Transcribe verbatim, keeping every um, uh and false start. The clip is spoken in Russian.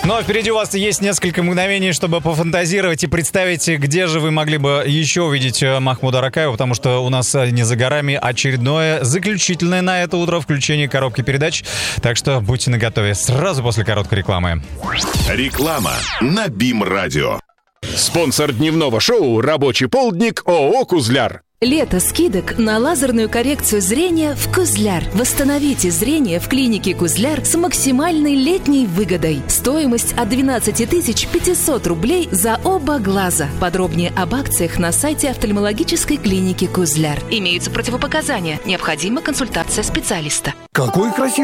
Ну а впереди у вас есть несколько мгновений, чтобы пофантазировать и представить, где же вы могли бы еще увидеть Махмуда Ракаева, потому что у нас не за горами очередное, заключительное на это утро включение коробки передач. Так что будьте наготове сразу после короткой рекламы. Реклама на БИМ-радио. Спонсор дневного шоу «Рабочий полдник» ООО «Кузляр». Лето скидок на лазерную коррекцию зрения в Кузляр. Восстановите зрение в клинике Кузляр с максимальной летней выгодой. Стоимость от двенадцать тысяч пятьсот рублей за оба глаза. Подробнее об акциях на сайте офтальмологической клиники Кузляр. Имеются противопоказания. Необходима консультация специалиста. Какой красивый